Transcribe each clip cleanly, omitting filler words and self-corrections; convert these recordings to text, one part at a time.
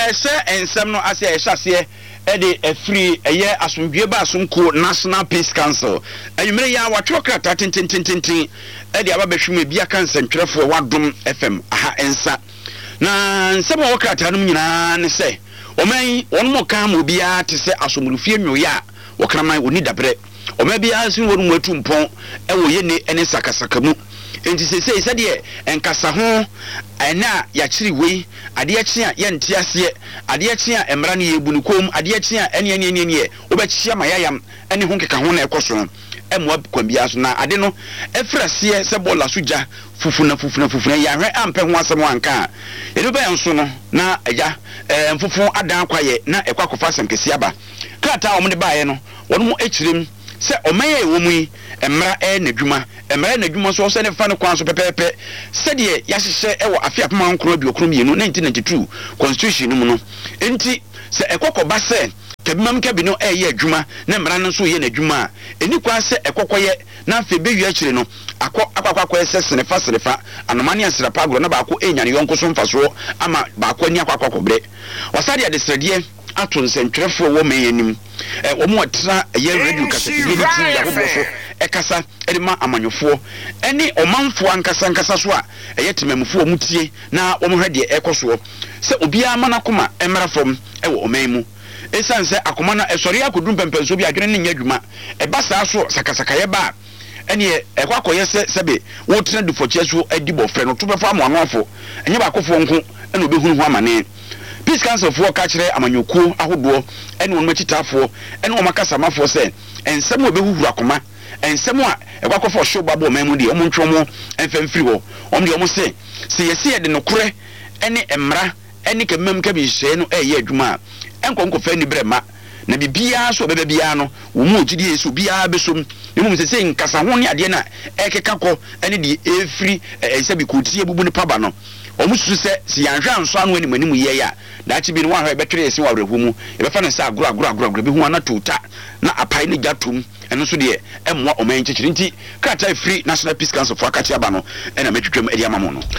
say ensem no ase ehye ede free eye asomdwe ba asomko National Peace Council ayumre ya watwo krata tintintintin ede ababehwem bia kan sentwerefo wadom FM aha ensa na nsem wo krata no nyina ne se oman wonmo kan mo bia te se asomrufie nwoya wokraman oni dabre oman bia sin wonu atu mpon ewo ye ne ene sakasaka mu enti se de enkasa ho ena ya chiri wei ade ya chia ye nte ase ade ya chia emra ne yebunukom ade ya chia ene obechia mayayam ene ho keka ho na ekoso emwa kwambia so na ade no efrase se bola soja fufuna ya hwe ampe ho asem anka eno ba yanso no na agya mfufu adan kwaye na ekwakofa asem kesi aba krata omde baaye no wono echirem se omaye womu yi emra na dwuma so se ne fa no kwan so pepepe se de ya hyehyɛ ewo afia pema nkoro bi okoro mienu 1992 constitution no mu no enti se ekokoba se kabimam kabi no eye adwuma na emra no so ye na adwuma eni kwa se ekokoye na afi bewi akire no akwa se senefa anomane asrapa agro na baako enyane yonko so mfaso ama baako ani akwa kobre wasade ade srede ato nsentwerefo wo meyanim omo atra ye radio kasa bi ya hobo so ekasa edema amanyofo ene omanfo ankasa so a eyetemamfo omutie na omo hwede ekoso se obia manakoma emrafom ewo omanmu esanse akoma na esori akodum pempenso bi adwene ne nyadwuma eba saa so sakasaka ye ba ene ekwakoye sebe wo tena dufoche so adibo frɛ no to befo amoanofo enye ba akofo nko ene obehunu ho amane Peace Council for kachire amanyoku ahodo ene won machitafo ene won makasa mafo se ensem obehuhuru akoma ensem a ekwakofo show babo mamu de omo ntwomo enfemfiri ho omde omo se yesi de nokure ene emra ene kemam ka bi hye no eye adwuma enkonkofa ni brema na bibia so bebe bia no wo mu ogidi yesu bia besom emu se nkasa ho ne ade na ekeka ko ene de efiri esabi kotie bubu ne paba no omusu se si yanhwa anso anu animu ye ya daachi bi no wa betwere esi wa werehwo mu e befa ne se agro bi hu ana tota na apai ne gatum eno so de emwa oman chichiri nti krata free National Peace Council for akati aba no ena metwetwem edi amamu no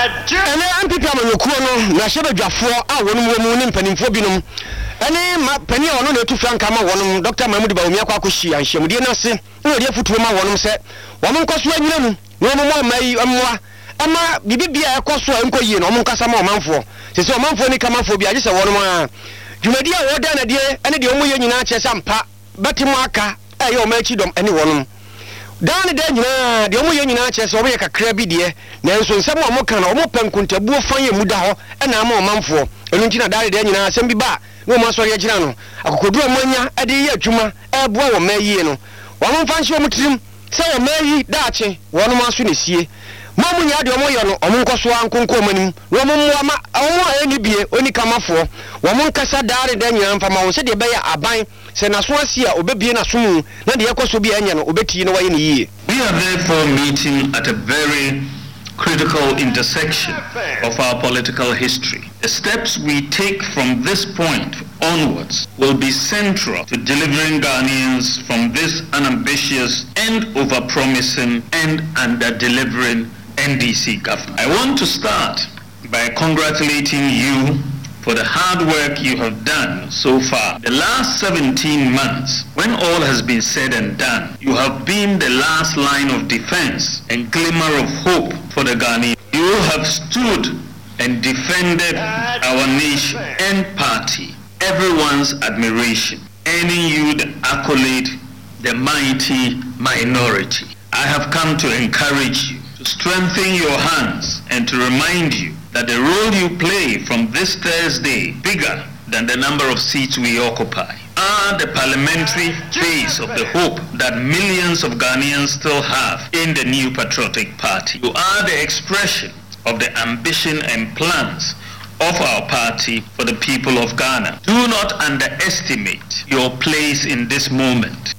ene ampipa amanyokuo no na hye badwafo a wonu mu ne mpanimfo binom ene ma pani ono na etu franka ma wonum Dr. Mahmoud Bawumia akwakohyi anhyemde na se no de afutuo ma wonum se wonum nkoso anyina mu no mo mai amwa ama bibibia ekoso enkoyie no omunkasa ma omanfo sese omanfo ni kamafo bia gese wonum a dwumadi a woda na de ene de omuye nyina che sampa betimu aka aye omachi dom ene wonum dan de nyina de omuye nyina che se omuye kakra bi de na enso nsem omuka na omupankuntabuo fan ye muda ho ena ama omanfo enu ntina dan de nyina asem bi ba no mo asori agina no akokodu amanya ade ye adwuma eboa wo mayie no wonum fanhye omutirim se wo mayi daache wonum aso ne sie mamu nya de omo yo no omo nkoso ankonko manim wo mo ama omo eni bie oni kamafo wo mo nkasa daare da nyina mfa ma wo se de be ya aban se na so asia obebie na so mu na de ekoso bia nya no obeti no waye ne yie. We are therefore meeting at a very critical intersection of our political history. The steps we take from this point onwards will be central to delivering Ghanaians from this unambitious and over-promising and under-delivering NDC government. I want to start by congratulating you for the hard work you have done so far. The last 17 months, when all has been said and done, you have been the last line of defense and glimmer of hope for the Ghanaians. You have stood and defended our nation and party, everyone's admiration, earning you the accolade, the mighty minority. I have come to encourage you, to strengthen your hands, and to remind you that the role you play from this Thursday, bigger than the number of seats we occupy, are the parliamentary face of the hope that millions of Ghanaians still have in the new patriotic party. You are the expression of the ambition and plans of our party for the people of Ghana. Do not underestimate your place in this moment.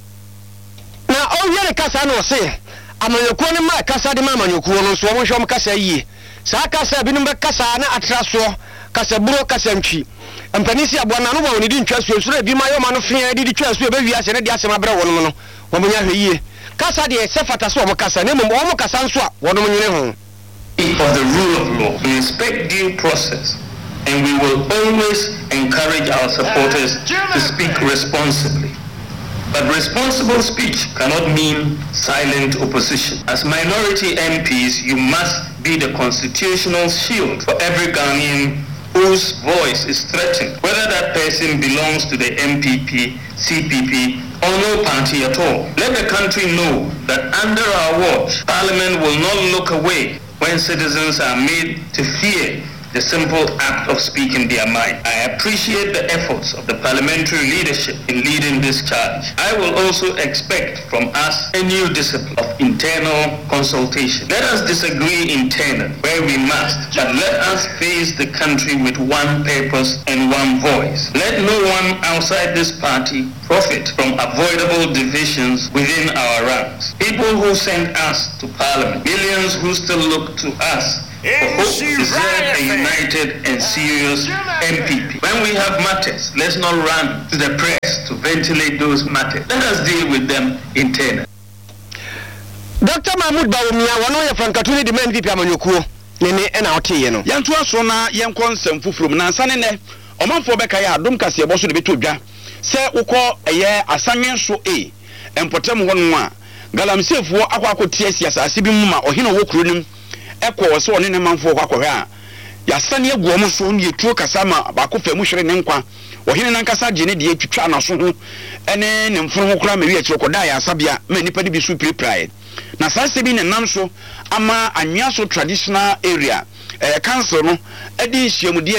Now, all the kasa no say, amanyokuo ne ma kasa de ma amanyokuo no so omo hwom kasa yie. Sa kasa binum be kasa na atraso, kasa buro kasa ntwi. Ampanisi abona no ba woni di ntwa so so bi ma yo ma no fe di twa so be wi ase ne di ase ma bra wono no. Wo mo nya hwe yie. Kasa de se fata so omo kasa ne mo omo kasa nso a wono mo nyene ho. Of the rule of law, we respect due process and we will always encourage our supporters to speak responsibly. But responsible speech cannot mean silent opposition. As minority MPs, you must be the constitutional shield for every Ghanaian whose voice is threatened, whether that person belongs to the MPP, CPP, or no party at all. Let the country know that under our watch, Parliament will not look away when citizens are made to fear the simple act of speaking their mind. I appreciate the efforts of the parliamentary leadership in leading this charge. I will also expect from us a new discipline of internal consultation. Let us disagree internally where we must, but let us face the country with one purpose and one voice. Let no one outside this party profit from avoidable divisions within our ranks. People who sent us to Parliament, millions who still look to us for hope, deserve a united and serious MPP. When we have matters, let's not run to the press to ventilate those matters. Let us deal with them internally. Dr. Mahmoud Bawumia, one of your Frankatuni, the men VP Amanyokuo, Nene and Autieno. Yantua Sona, Yan Consem Fufrum, Nansanene, Oman for Bekaya, Dumkas, Yabosu de Betuja, say Uko, a year, a Sanyan so a, and Potem 1 Galamsef war Aquaco Tiesias, a Sibima or Hino Wokrunum. Eko so ne manfo kwakwa ya sane aguomo so ne tuo kasama ba ko famu hwere ne nkwa ohene nankasa gene de atwitwa na so ho ene ne mforo ho kura mewi akire koda ya asabia ma nipa de bi su prepare na sase bi ne nam so ama anwa so traditional area council no edi hyiamude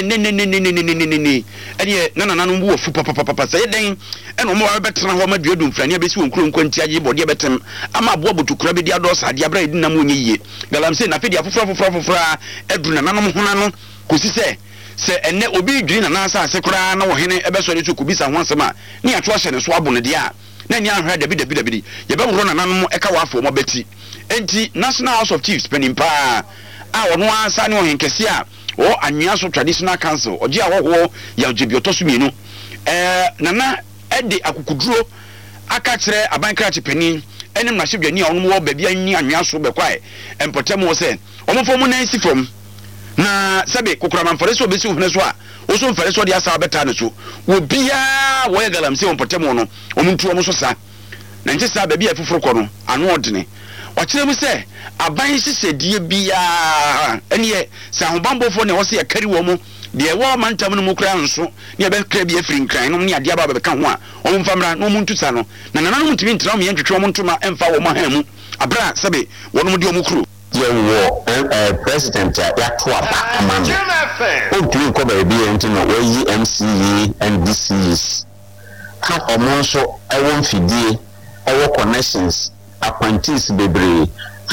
ne edi nanananu bu ofu papa say den eno mo wa betena ho ma duadum frane abesi won kuro nkwanti age bode betem ama abo botukura be dia do sa dia bra edi nam onyiye galamse na fedi afofra edu nananum honano kosi se enne obi dwiri nanansa asekura na wo hene ebesore to kubisa ho asema ne ato ahye ne so abone dia na ni ahwe dabi ye be woro nananum eka wa afo mo beti enti National House of Chiefs penimpa a ono ansa ne ohenkese a o anwea so traditional council oje awoho ya ogibioto so mienu nana ede akukuduro aka kire abankrachi penin enim na hwedwani a ono wo ba bia nyi anwea so bekwae empotem wo se omofo mu nan si from na sabe kokuraman fore so obesi ohne so a oso mfare so de asa beta ne so wo bia wo ye galamse ompotem no omuntu omo so sa na nche sa ba bia fufuro ko no ano odene wakire mu se aban sisedie bia ene sa hobambofo ne wo se yakari wo mu de wo mantam no mu kura nso ne be kra bia firi nkran no ne ade aba be ka ho a wo mfamra no mu ntusa no na nananom ntimi ntra mo ye ntwetwe mo ntoma emfa wo mo ha mu abra sabe wono mu de mo kuro ye president ya to aba amano o tumi ko ba bia ntino wo yi MCE and DCs ha omonso ewo mfidie ewo connections appointees bebre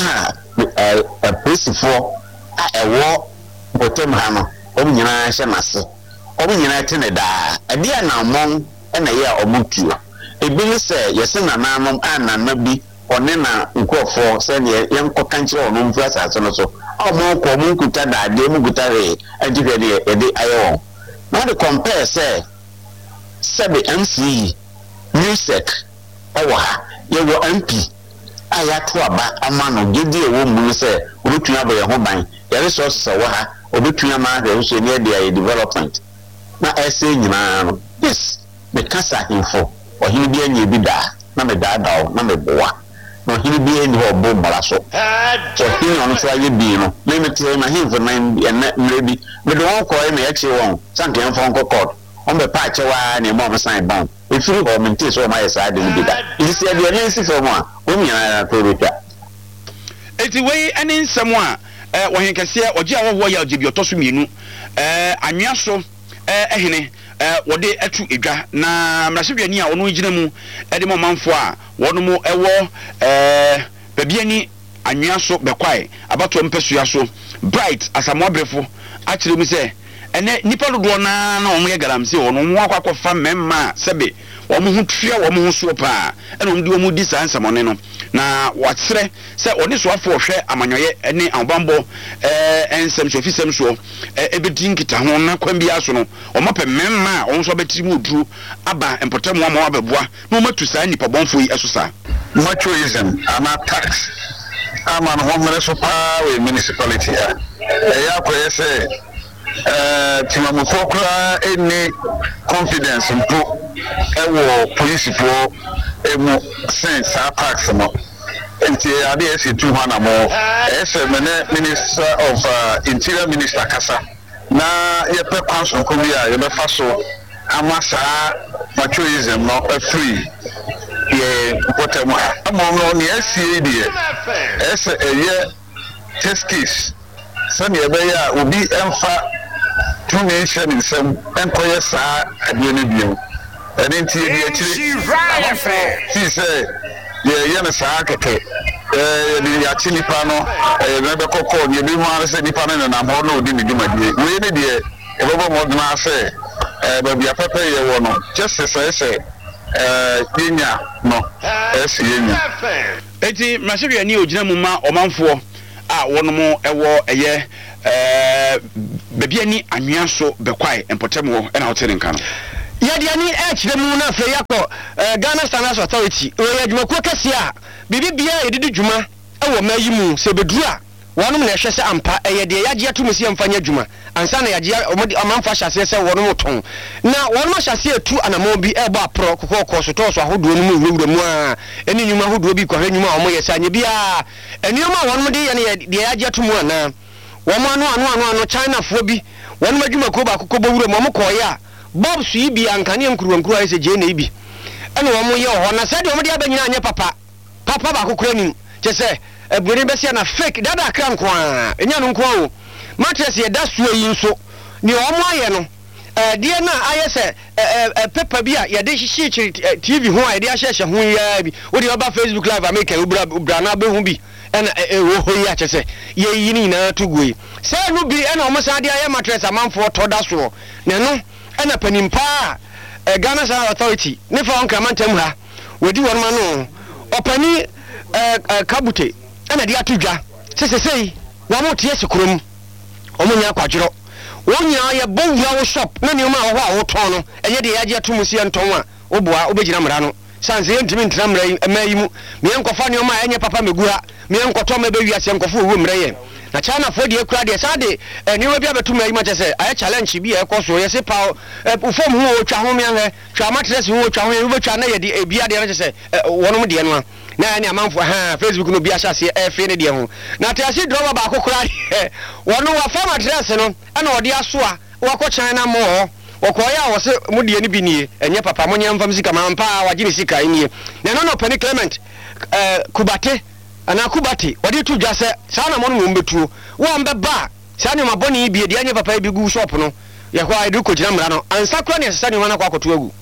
principal ewo botem ha no nyina hye nase nyina tene da ade na mom na ye omutuo ebi ne se yese nananom anana bi one na nkofo se ne yenko kanche ono mfasa so no so omo ko mu kuta da ade mu kuta re adihwe de ede ayo na de compare se sebe MCE music owa ye wo MP aya to aba amano gedi ewo mu se obetuna ba ye ho ban ye resources wa ha obetuna ma de so ne de development na ese nyina no yes the kasa info ohini bi anya bi da na me da na me boa no ohini bi eni ho bo mara so ohini on so aye bi no me mete na him for nine mrebi me do won ko e me eche won sanke enfo nko court on be pa chewa na mo sign ban ifiri ho mente so ma yesa de bi da isi e de ne si fo mo a o nyina na to rota eti we ene nsem a wohenkese oje awowo ya ogibioto so mienu anwea so ehene wode atu edwa na mrahwedwani a ono gina mu ede mo manfo a wono mu ewo babiani anwea so bekwae abato mpesua so bright asamoabrefo akire mu se ene nipa dodo na omo ye galamse wono mo akwakofa memma sebe omo hu tria omo hu so pa ene omo di omo di sansamone no na watsere se oni so afo hwe amanyoye ene ambambo ensem so fisem so ebedin kita ho na kwambia so no omo pe memma on so betiri mu duru aba empotem amo abeboa na omo tu sa nipa bonfo yi esosa machoism ama tax ama no ho mere so pa we municipality ya ko yese timamufo kura any confidence mpo ewo police po emu sense attacks no enti ade esi tu hana mo ese mene minister of interior minister kasa na ye pe kwanso ko bia ye be fa so amasa patriotism no free ye potemo amo no ne esi die ese eye test case sani ebe ya obi emfa two nation in some enkoye sa adwene bio enti ye chiri si say ye na sa keke ni ya chini pano na be kokko ni bi mu ara se nipa na na ho na odi ni dwumadie we ne de ebobo mo na se ba bia pepe ye wo no just say yenya no esi yenya eti mahwehwe ni ogina mu ma omanfo a wono mo ewo eye bebia ani anwea so bekwai empotem wo na hotel nka no yade ani ekire mu na afre yakọ Ghana Standards Authority o yadwumakuo kase a bibibia edidi dwuma ewo mayi mu se beduru a wonom na ehwe se ampa eyede yaje atumsi amfanya dwuma ansa na yaje amanfa hyase se wonom ton na wonom hyase etu anamo bi ebo apro kokoko so to so ahodo no mu wura mu a eni nyuma ahodo bi kwahwe nyuma omo yesa anye bia enioma wonom de ye ne de yaje atumu ana womo ano China fo bi wonom adwumakuo ba kokko bo wura mu koye a Bob su ibi ankane nkuru ese je na ibi ene womo ye ho na sade womo de abanyina anye papa ba kokko ni chese ebure besia na fake dada akra nko a enya no nko o mattress ye da suo yi nso ni omo aye no die na aye se paper bi a ye de hihie TV ho a ye de ahye ho ya bi wo de oba Facebook live America ubra na be hu bi ena wo ho ya chese ye yi ni na tugui se no bi ena omo sa de aye mattress amanfo to da so na no ena panimpa Ghana Standards Authority ne fa on kramantam ha wodi won ma no opani kabute ana dia tudwa sesesei wa mo tie sekurom omunya kwadwero wonya ye bowura wo shop na ne ma wo a wo ton no enye de yaje atumusi enton a oboa obegina mra no sanse yentimi ntra mra amayi mu me enkofa ne ma enye papa megura me enkoto ma be wiase enkofo wo mra ye na China for de ekura de sade ni we bia betu mayi ma chese aye challenge bi e koso ye se pa ufom hu o twa ho me anhe twa mattress hu o twa ho ye be twa na ye de bia de na chese wonom de no na ni amanfo Facebook no bia hyase efe ne de ho na tiase droba ba kokora wono wa farm address no ana ode aso a wakọ China mo okoya wo se mudie ni bi nie enye papa mo nyamfam sika mampa waje ni sika nie na no Penny Clement kubate ana kubate wode tu dwase sa na mo no mbetuo wo mbeba sa ne maboni bi de enye papa bi gu shop no ye ho aidu ko gina mra no ansa kro ne sa ne ho na kwa akoto agu.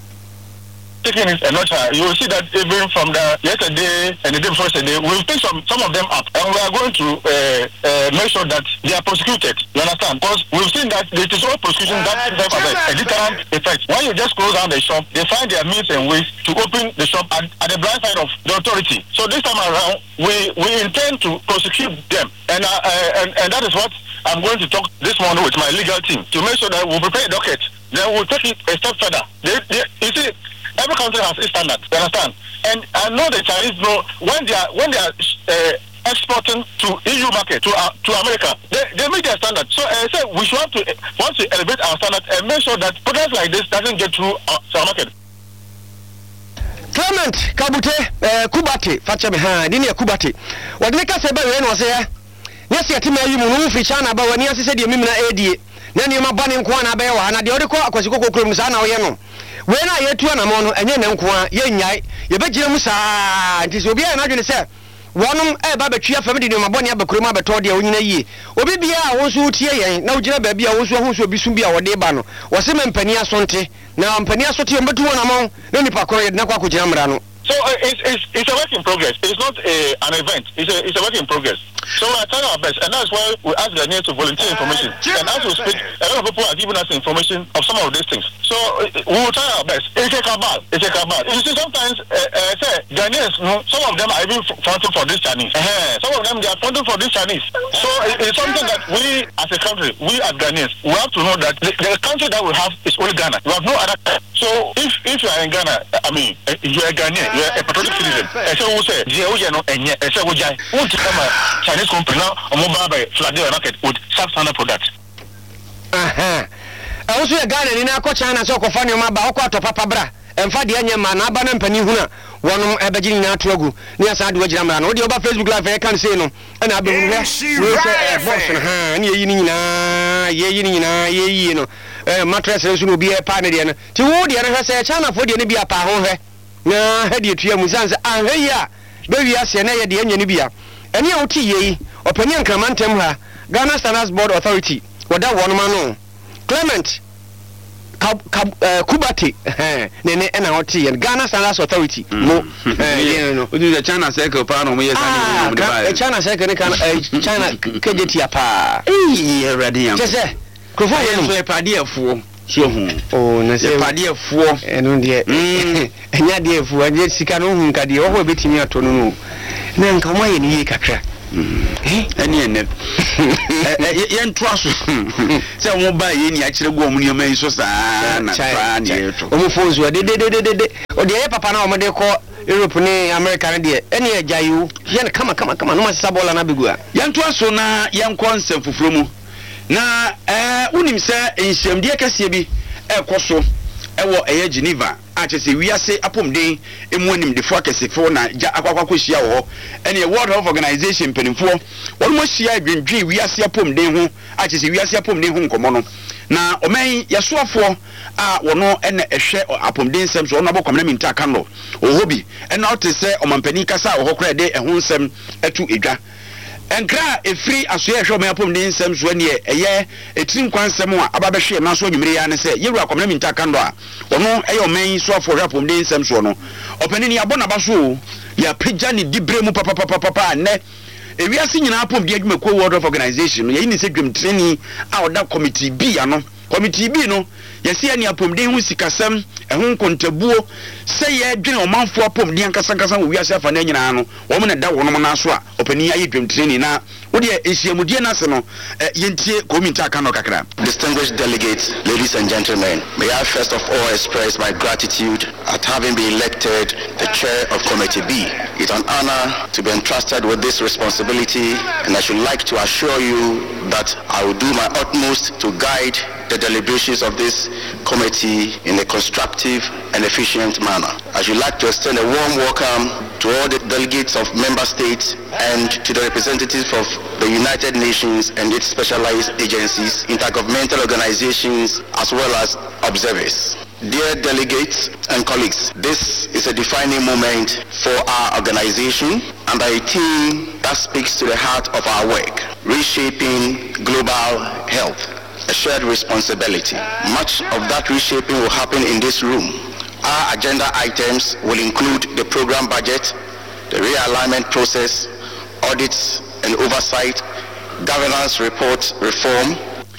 Taking it a notch, you will see that even from the yesterday and the day before yesterday, we'll take some of them up, and we are going to make sure that they are prosecuted. You understand? Because we've seen that it is all prosecution that have a deterrent effect. When you just close down the shop, they find their means and ways to open the shop at the blind side of the authority. So this time around, we intend to prosecute them, and that is what I'm going to talk this morning with my legal team to make sure that we'll prepare a docket. Then we'll take it a step further. You see. Every country has its standards, you understand? And I know the Chinese know when they are exporting to EU market, to America, they make their standards. So I say we should want to elevate our standards and make sure that products like this doesn't get through our market. Clement Kabute Kubate Fachame dini ya Kubate wadnika sebe we no say nyase atima yi mu no fi China ba wani ase de mimina edie na ne ma bane nko na be wa na de odiko akwasiko kokrom sa na wo ye no we na yetu na mo no enye ne nko a ye nyai ye begire mu saa nti so obi a na dwene se wonum ba betwi afam de ma bone abakrom abeto de onyina yie obi bia a wo so tie yen na ugina ba bia wo so ho so obi sum bia wo de ba no wo se mempani asonte na mpani asote mbetu wona mo na nipa koro ye na kwa kugina mra no. So it's a work in progress. It's not an event. It's a work in progress. So we are trying our best, and that's why we ask Ghanaians to volunteer information. And as we speak, a lot of people are giving us information of some of these things. So we will try our best. It's a cabal. You see, sometimes Ghanaians, some of them are even fronting for this Chinese. Some of them they are fronting for this Chinese. So it's something that we, as a country, we as Ghanaians, we have to know that the country that we have is only Ghana. We have no other. So if you are in Ghana, I mean, you are a Ghanaian, you are a patriotic citizen. And so we say, and so we Chinese company now, a mobile by Philadelphia market with substandard products. Also a Ghana in a coach and a soccer funny about Papa Bra and Fadia Man, Abanan Penihuna, one of Abagin Togu, near Sad Wajaman, or the other Facebook Live, I can say no, and I've been you know, mattresses will be a panadian. To all the other say, China for the Nibia Pahove. Na hedi tuya musanza ya baby asia na ya de anya bia ene oti yi opinion kramantem ha Ghana Standards Board Authority wada won ma no Clement Kubati ne ena oti ye Ghana Standards Authority no no odi the China circle pa no mo yes ani mo ba China circle ne kan China kejeti apa ready am jese krofo ye no pade afo so oh na se pade afo eno de enya de afo anye sika no hu nka de ho betimi ato no no na nka mo ye ni ye kakra ene ene ye ntoa so se mo ba ye ni a kire go omuni o mai so saa na fa na ye to o mo fonzo de o de ye papa na o mo de ko Europe ni America na de ene ye jayu ye na kama no ma sisa bola na begua ye ntoa so na ye nkɔ nsɛm fufuro mu na unim se enhyemde kase bi ekoso ewo eye Geneva a chese wiase apomden emu anim defo akasefo na ja akwakwahia wo ene World Health Organization penimfo won mo hia adwendwe wiase apomden ho a chese wiase apomden ho nkomo no na omen yesoafo a wono ene ehwe apomden sem so wono abokwamna minta aka no ohobi ene otese omampani kasa wo hokra de eho nsem atu edwa enkra efri asoye ehwe omapom de nsem so ne eye etirim kwansem a ababehwe na so nwumire ya ne se yeru akomna minta kando a ono eye omen so afo hwe apom de nsem so no opanini abona baso ya pagya ne dibre mu papa ne ewiase nyina apom de adwuma ko World Health Organization ye ni se dwem training a oda committee B ano committee B no yesi ani apom de hu sikasem ehun kontabuo se ye dwene omanfo apom de ankasa wo wiase afa na nyina no wo mo na da wo no na so a opani ayi dwem training na wo de ehyiamudie na se no yentie committee aka no kakra. Distinguished delegates, ladies and gentlemen, may I first of all express my gratitude at having been elected the chair of Committee B. It's an honor to be entrusted with this responsibility, and I should like to assure you that I will do my utmost to guide the deliberations of this committee in a constructive and efficient manner. I should like to extend a warm welcome to all the delegates of member states and to the representatives of the United Nations and its specialized agencies, intergovernmental organizations, as well as observers. Dear delegates and colleagues, this is a defining moment for our organization and a team that speaks to the heart of our work, reshaping global health, a shared responsibility. Much of that reshaping will happen in this room. Our agenda items will include the program budget, the realignment process, audits and oversight, governance report reform.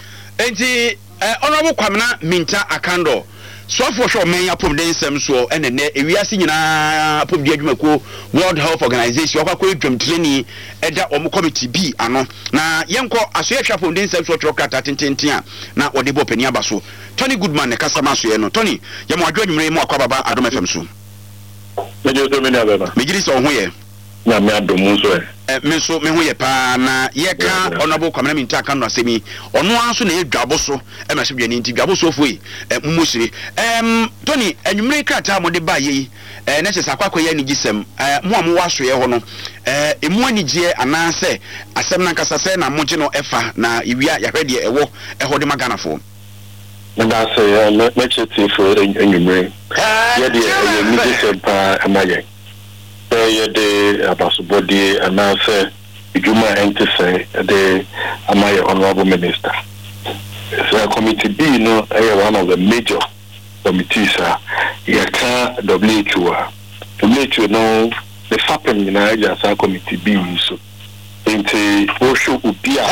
Honorable Kwamna Minta Akando, so for sure men apom den sem so ene ne ewiase nyina apom di adwuma ko World Health Organization akwa dwam training eda omo committee B ano na yenko aso ye hwa apom den sem so trokata tententen a na ode bo pani aba so Tony Goodman ne kasama so ye no Tony ye mo adwumre mo akwa baba Adom FM so mejo so meni abeba megiri so ho ye na me adomu so me so me ho ye pa na ye ka Honorable Kwamna Minta Akando no asemi ono anso na ye dwabo so e ma hwedwane nti dwabo so foi mmosire Tony anwumre krata mo de ba ye na chese akwakoye ni gisem mo am waso ye ho no emu anigye anase asem na nkasa se na moje no efa na iwia ya hwede ewo eho de maganafo na da se na chete for anwumre ye de ye mi gisem pa amaye the Abasubodi announced Juma Entese, the Amaya Honorable Minister. So Committee B, no, one of the major committees, Yaka WHO, no, the FAPEM in Nigeria, Committee B, so into Osho Ubia,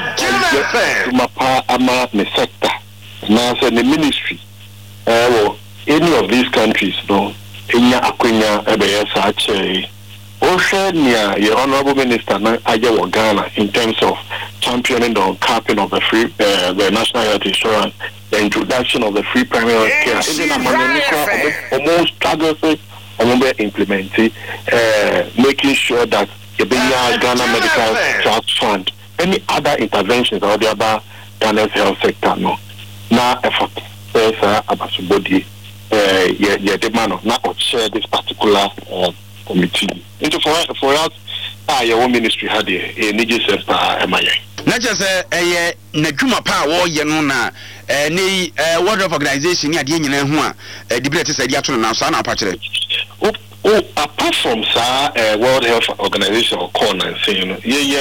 Mapa Ama, the sector, now the ministry, any of these countries, no. Inya akwenya ebeyesa ache Oshania your honorable minister na aje Ghana in terms of championing the capping of the free the national health insurance, the introduction of the free primary health care, almost struggles implementing making sure that the Ghana Medical Trust Fund, any other interventions or the other Ghana's health sector no na effort abasubodi the man not share this particular committee. Into for us, your ministry had a Niger sector MIA. Not just a Najuma Power, Yanuna, any World of Organization, Yadina, who debated Yatun and Sana Patrick. Apart from World Health Organization or corner and saying,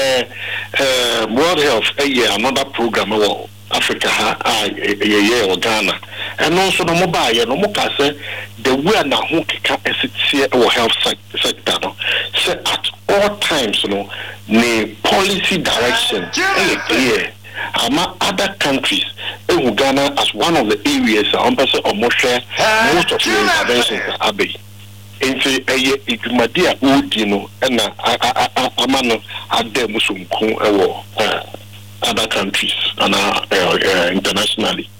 World Health, another program or Africa, or Ghana, and also no mobile, no more the way now who can or health sector, no, so at all times, the policy direction, other countries, Ghana as one of the areas, most of the interventions are big. Into a Jumadia Udino and Amano Ade Musumku other countries and internationally.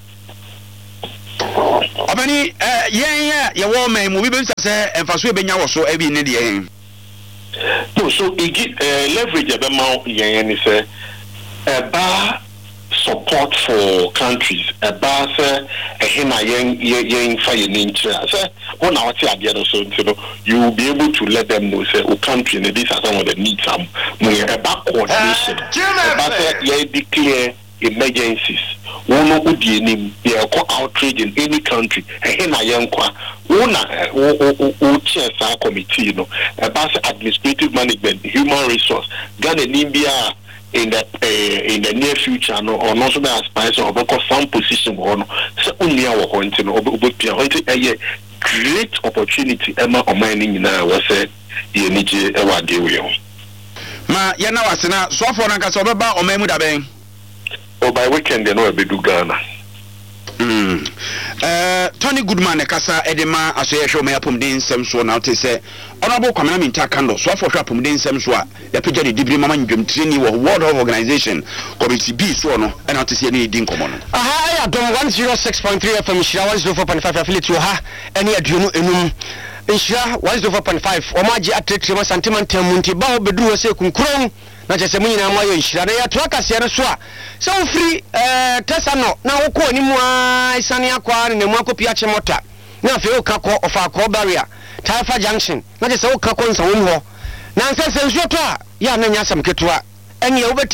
Obani, your woman, we will say, and for Sweden, also every Indian. No, so it leverage a amount, Yan is a bar support for countries, a bar, a hina yang fire nature. On our so you will be able to let them know, say, country, and these are some of the needs. A back coordination, declare emergencies. One would be outrage in any country. A hina yang kwa, one chairs our committee, about administrative management, human resource, Ghana and India. In the near future, or not so that aspires or because some position or so only our hunting or a great opportunity. Emma or mining in our was a Yeniji Ewa Dewi. Ma Yana Wasina, so for Nakasoba or Memuda. Oh, by weekend, they know a bit Ghana. Tony Goodman, Kasa Edema, Association Mayapum Semso, now to say, Honorable Commander Takando, so for Shapum Din Semswa, the Pijari Dibri Maman Jum Trini, World Health Organization, Committee B, Sono, and not to see any Dinkomon. I don't 106.3 FM, Shawaz 4.5 affiliate to her, any adjuno enum. Insha 104.5, Omaji Atrema Santimantum Muntiba, Bedu, Sekun, not just a million Mayo Insha, they are Twaka Sierra Swa. So free, Tessano, now Oko anymore, Sania Kwan, and Mako Piacha Mota. Now, Fio Kako of our core barrier. Taifa Junction, not just all Kakons and Wumho. Nonsense, Yana some Ketua, and you over to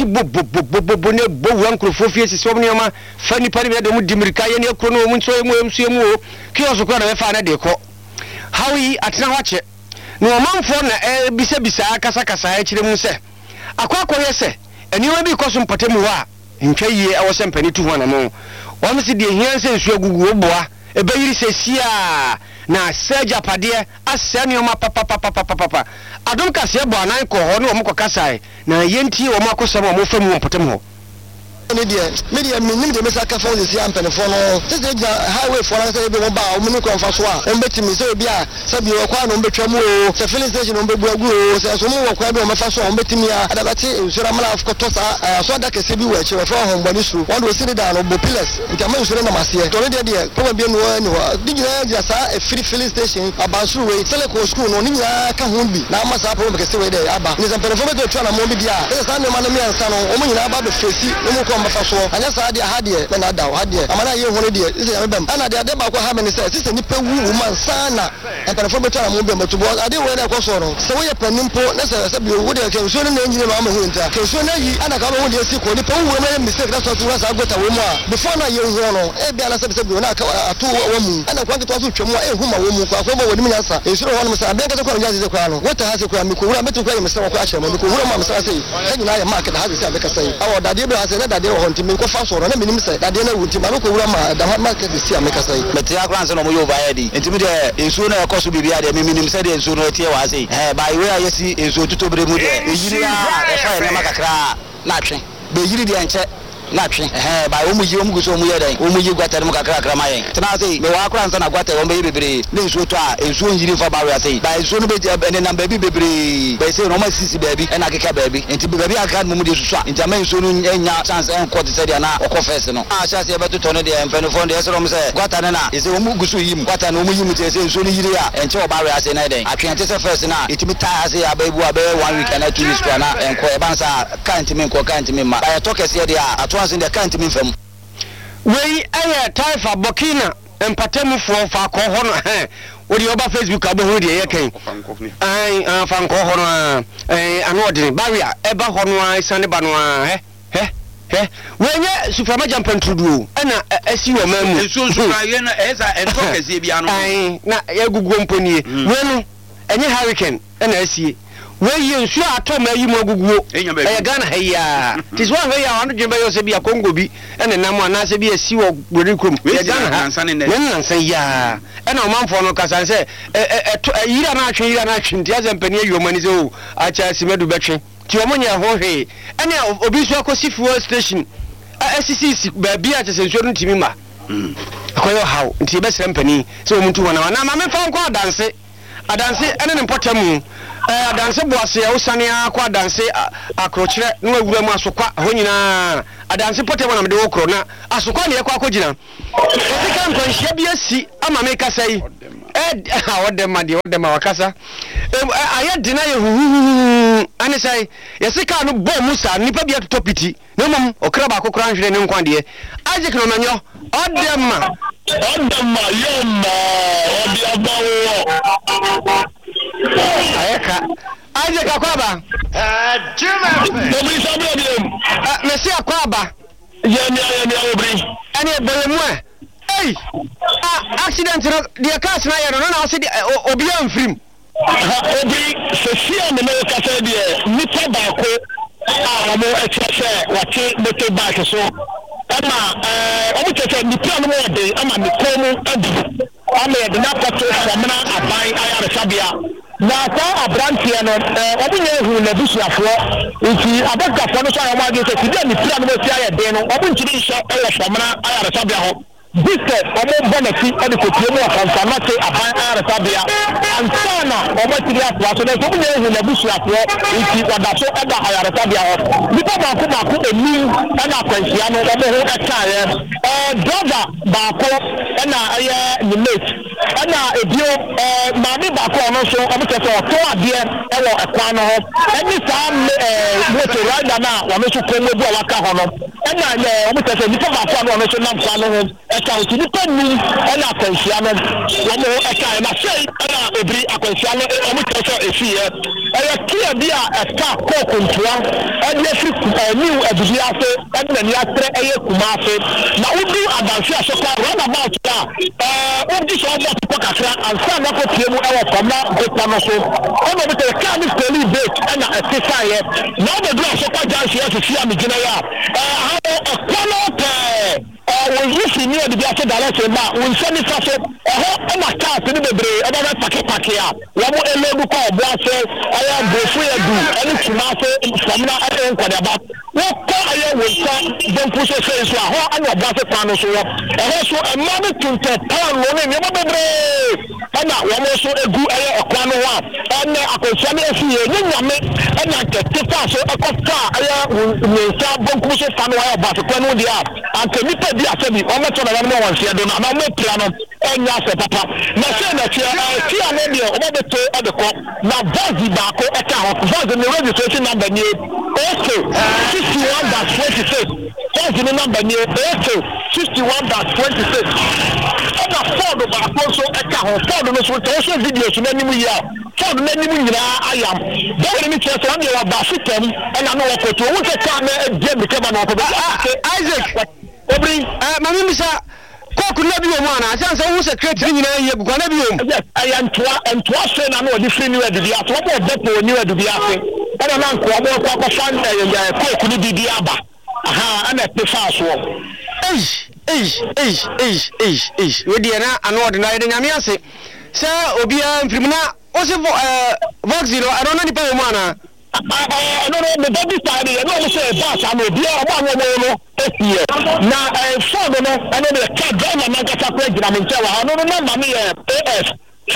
Bo Uncle Fufius, Somniama, Fanny Paddy, the Mudimirka, and your Chrono, Munso, Kiosko, Fana Deco. Howie at Nawache. No amount for Bisa Casacasa, Chimuse. A quack, yes, and you will be cosum Patemua. In Kay, I was sent penny to one among. One see the here says your Guboa, a baby says, yeah. Na Serja Padia, as Samuel Papa. I don't cast your banana or no Mokasai, na Yenti or Marco Sama from Potemo. Media, meaning the Messaka for this young Penefono. This is a highway for us, everyone about Muniko and Faswa, and Betty Missobia, Sabio Quan, Betramo, the filling station on Bebu, as a more quite on Mafaso, Betimia, Adabati, Suramala of Kotosa, so that can see you at your phone, Banisu, one will sit down on Bopilas, in Taman Masia, Toledo, probably no, did you just a free filling station about Suway, Teleco School, no Nina Kahumbi, Namasa, because they were Abba, is a performance to Mobidia, there's no Manamia Sano, Omina the Tracy, Mafaso, and that's how they had it, and I had it. I'm not here holiday. This is a and I did about how many says, this is a nipple woman, Sana, and perform a time movement to what I didn't wear a cosono. So we are penimpo, necessarily, would have can soon engineer Mamma Winter. Can soon and I got all the sequel, the poor woman mistake that's what I got a woman. Before I use one, a balance of the two women, and I want to talk to whom a woman, with me answer. It's all one must have been a crown. What has a crown? We could have to claim Mr. Question, and we could have say, and I market has a say. Our daddy has another day on to make a fast or a minimum say that dinner with Timako Rama, the hot market is here, make us say. But the Akran and Omo Vayadi, intermediate is sooner a cost to be the minimum said in sooner Tiawazi. By where you see is to Bremude, Makakra, Lapshin, the Yidi and Chet. Lapshin, by Umumu got a Mukakramay. Tanasi, the Wakran and Aguata, baby, Linsuta, and soon you for Barati. By soon and then baby, they say Roma Sissy baby and Akaka baby, and to be very Akan Mumudisha, in Jamen soon and chance and Quatisadiana or Confessano. I shall say about to Tony and Penofon, the Esrom said, Guatana is a Umugusu him, Guatan Umumu says soon and Chow Barrias and I can't tell first now. It be tired, say a baby 1 week and 2 weeks and Quabansa can't mean by a talk as here. to us in the country me fam we aye taifa Burkina empatemu fa ko ho no odi oba Facebook abohu de ye kan fa nko ho no ano de barrier eba ho no isane ba no wenye suframa jampantrudu na asi wo mamu so sufraye na eza entokese bia no na egugu mponi wenu enye hurricane na asi we nsu atom ayi mu aguguo Ghana haya tiswa haya wanu jemba yo se bia Congo bi ene nam ana se bia asi wo Borikrom Ghana nansan ya ena o manfo no kasa se yira na atwe ntia zempani ayomani se o acha simedu betwe ti omonya ho hwe ene obi so akosi fuel station SCC ba bia che sensuo no ntimi ma akoyo haw nti be sempani se o muntu wana na ma me fa nko adanse ene ne potamu adanse boase ya usane akwa adanse akrochire no awura mu asokwa ho nyina adanse potamu na mede wokro na asokwa ne yakwa akogina tika nkwanhia bi asi ama me kasa yi odema wakasa aya dina ye hu ani sai yesika no bo musa nipa bia topiti no mom okra ba kokora nhwere ne nkwande Isaac no manyo odema yoma odi abawo ayeka Isaac akwaba obri sabi obiem mesi akwaba yemi obri ani boyemu hey accident no the cars na ye no na say obi amfrim obri sesia me no kasa de nipa ba ko mo etese wate motorbike so ama omo tese nipa no mo de ama me ko mu adu ama ye de na pato famna aban ayare sabia na kwa abrantie no obi nye hu na busuafo nti abakafo no so ayo ma de se ti de nipa no mo ti aye de no obi ntiri so ewo famna ayare sabia ho Biste omo boneti odi ko tiemu afanfa na te aban aresabia ansana omo tiri afwa so na so bi ehu na busu afwa nti wada so eda ayaresabia ho nipa ba ko emi na kwansia no omo ho ekaye driver ba ko na aye ni mate na ebio maami ba ko no so omo tese oto ade ewo ekwan no ho eni sa motor rider na wo no so ko mo bu awaka ho no na omo tese nipa ba ko no so nam kwa no ho eka nipa ni na akwansia no wo mo eka na sei na obri akwansia no omo tese efiye kia bi a eka ko kontua ene firi new adubi afe ene ni atre eye kumase na udi adansi asokwa run about da udi so about ko kakra ansa na ko tiemu ewo komna gopa no so ono bi te ka ni steli date na etisa ye na obi do asokwa jansi asisi amigina ya ha ekono pe we yisi ni odi bi ase direction ma we send it so na car ni bebre e ba pake ya wo mo elodu ko obo ase aya bofu ya du eni kumase famna ade nkwada ba wo ko aya wo sa don puso se so ho ana obo ase kwa no so wo so e ma me tunte pan no ni mo bebre ana wo mo so egu aya okwa no wa ene akosia me esi ye nyame ana ketifa so ekota aya wo sa bon puso fa no aya ba so kwa no dia anke nipa bi asebi o me to na no won se do na me plan no enya se papa na se na tia ne dia o be to e de ko na vazi ba ko e ka ho vazi ni registration number ni okay 61-26 vazi ni number ni okay 61-26 na Ford ba ko so e ka ho Ford no so to so video so na nimu ya Ford na nimu nyina ayam be ni tia so na wa ba system e na no ko to wo se ka na e de bi ke ba no ko Isaac obri mami misa koku na bi omu ana asan se wo secretary nyina ye gugwa na bi omu yes ayantoa se na no di free new edubi ato bo depo new edubi afi ana na nko abo ko fan koku ni bibi aba aha ana pe fa so we di na ano de na ye nyame ase se obia mfrimna o se vox zero I don't know ni pa omu ana no the baby side no mo say bass am obi o ba no efie na Ford no eno the car driver na kasa kwa gina me nche wa no number me AS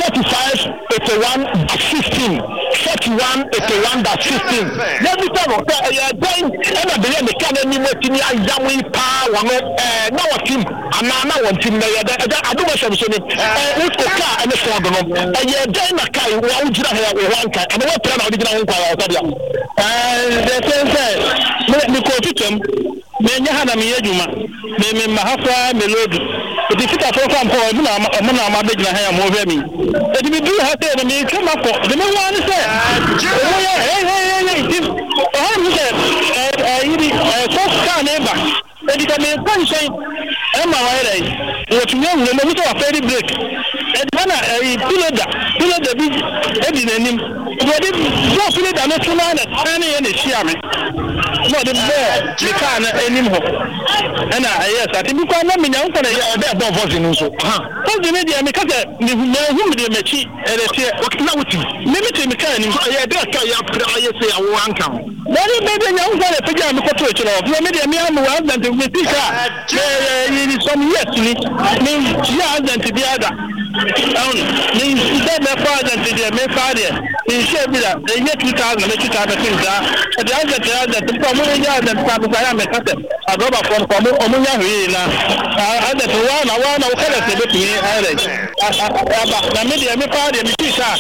45-81-16 41-81-16 let me tell you then ena be the car ni mo tini ayamu pa wa no na wa team na wa team na ya da adu mo so ni usko car ene Ford no then na kai wa ujira ha wa wanka ene wa plan na ujira ho kwa ya otabia the sense me ko tutem menya hana me adwuma me mahafa me load odi fita so fam ko mo na ma be gina ha ya mo hwe mi edi bi du ha te na me kama ko de me wa ni se o ya mi se yiri so ka neba edi ka me pension e ma wa ere o tu nyu le mo to wa ferry break edi bana piloda bi edi nanim odi so piloda no tuna na tani ye ne shia me no de be me ka na enim ho ana yes ati bi kwa na me nya nko na ye be don voice no so voice ne dia me ka se me hu me de mechi ere tie wakina wuti me te me ka ni ye de ka ya pra ye se awo anka bari be de nya nko na pega me ko to chiro me de me am wa dan de me tika ye some yes ni me ya dan ti bi ada ni de me fa dan ti de me fa de ni she bi da ye 2000 me 2000 da de ko mo ya dan ta ba ya me ka se adoba ko mo o mo nya hwi na ada to wa na o kala se be tumi are aba na me de me fa de me tika